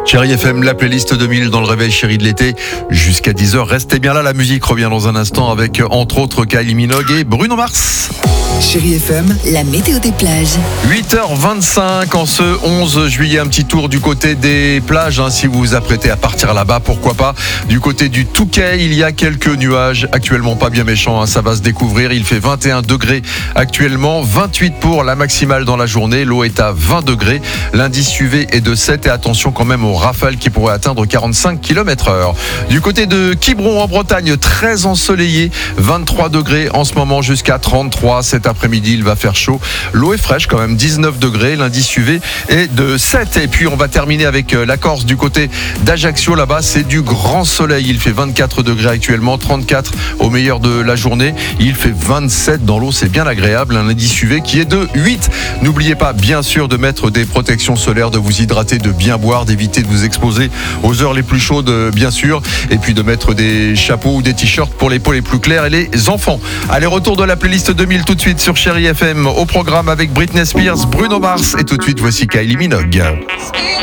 Chérie FM, la playlist 2000 dans le réveil chéri de l'été jusqu'à 10h. Restez bien là, la musique revient dans un instant avec entre autres Kylie Minogue et Bruno Mars. Chérie FM, la météo des plages. 8h25 en ce 11 juillet, un petit tour du côté des plages. Si vous vous apprêtez à partir là-bas, pourquoi pas. Du côté du Touquet, il y a quelques nuages, actuellement pas bien méchants, ça va se découvrir. Il fait 21 degrés actuellement, 28 pour la maximale dans la journée. L'eau est à 20 degrés, l'indice UV est de 7 et attention quand même aux rafales qui pourraient atteindre 45 km/h. Du côté de Quiberon en Bretagne, très ensoleillé, 23 degrés en ce moment jusqu'à 33. Cet après-midi, il va faire chaud. L'eau est fraîche quand même, 19 degrés. L'indice UV est de 7. Et puis, on va terminer avec la Corse du côté d'Ajaccio. Là-bas, c'est du grand soleil. Il fait 24 degrés actuellement, 34 au meilleur de la journée. Il fait 27 dans l'eau. C'est bien agréable. Un indice UV qui est de 8. N'oubliez pas, bien sûr, de mettre des protections solaires, de vous hydrater, de bien boire, d'éviter de vous exposer aux heures les plus chaudes, bien sûr. Et puis, de mettre des chapeaux ou des t-shirts pour les peaux les plus claires et les enfants. Allez, retour de la playlist 2000 tout de suite sur Chérie FM, au programme avec Britney Spears, Bruno Mars et tout de suite voici Kylie Minogue.